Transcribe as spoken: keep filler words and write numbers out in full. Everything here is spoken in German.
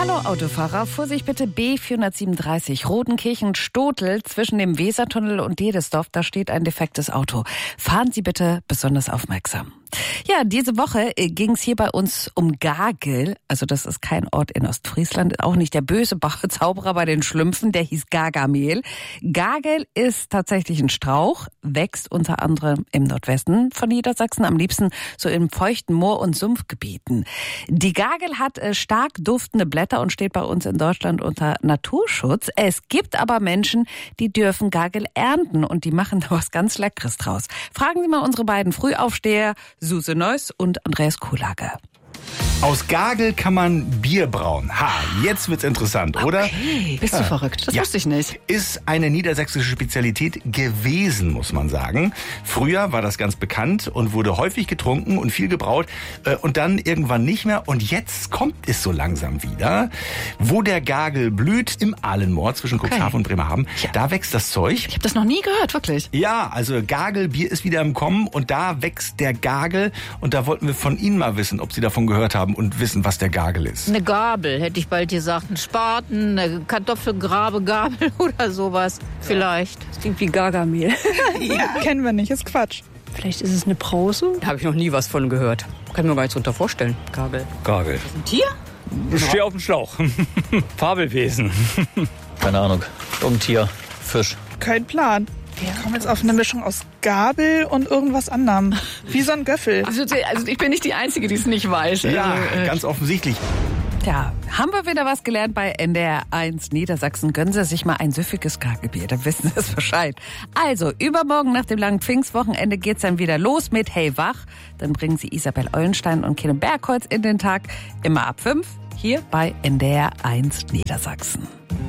Hallo Autofahrer, Vorsicht bitte B vierhundertsiebenunddreißig, Rodenkirchen-Stotel zwischen dem Wesertunnel und Dedesdorf, da steht ein defektes Auto. Fahren Sie bitte besonders aufmerksam. Ja, diese Woche ging es hier bei uns um Gagel. Also das ist kein Ort in Ostfriesland, auch nicht der böse Zauberer bei den Schlümpfen, der hieß Gargamel. Gagel ist tatsächlich ein Strauch, wächst unter anderem im Nordwesten von Niedersachsen, am liebsten so in feuchten Moor- und Sumpfgebieten. Die Gagel hat äh, stark duftende Blätter und steht bei uns in Deutschland unter Naturschutz. Es gibt aber Menschen, die dürfen Gagel ernten und die machen da was ganz Leckeres draus. Fragen Sie mal unsere beiden Frühaufsteher, Suse Neuss und Andreas Kuhlage. Aus Gagel kann man Bier brauen. Ha, jetzt wird's interessant, okay. oder? Bist du verrückt? Das ja. wusste ich nicht. Ist eine niedersächsische Spezialität gewesen, muss man sagen. Früher war das ganz bekannt und wurde häufig getrunken und viel gebraut äh, und dann irgendwann nicht mehr. Und jetzt kommt es so langsam wieder. Wo der Gagel blüht, im Ahlenmoor zwischen Cuxhaven okay. und Bremerhaven, ja. da wächst das Zeug. Ich habe das noch nie gehört, wirklich. Ja, also Gagelbier ist wieder im Kommen und da wächst der Gagel. Und da wollten wir von Ihnen mal wissen, ob Sie davon gehört haben und wissen, was der Gagel ist. Eine Gabel, hätte ich bald gesagt. Ein Spaten, eine Kartoffelgrabegabel oder sowas. Vielleicht. Das klingt wie Gargamel. Ja, kennen wir nicht, ist Quatsch. Vielleicht ist es eine Brause? Da habe ich noch nie was von gehört. Kann mir gar nichts drunter vorstellen. Gabel. Gagel. Ist das ein Tier? Ich stehe auf dem Schlauch. Fabelwesen. Keine Ahnung. Irgendein Tier. Fisch. Kein Plan. Wir kommen jetzt auf eine Mischung aus Gabel und irgendwas anderem. Wie so ein Göffel. Also, also ich bin nicht die Einzige, die es nicht weiß. Ja, also, äh, ganz offensichtlich. Ja, haben wir wieder was gelernt bei N D R eins Niedersachsen. Gönnen Sie sich mal ein süffiges Gagelbier, dann wissen Sie es Bescheid. Also, übermorgen nach dem langen Pfingstwochenende geht's dann wieder los mit Hey Wach. Dann bringen Sie Isabel Eulenstein und Kino Bergholz in den Tag. Immer ab fünf hier bei N D R eins Niedersachsen.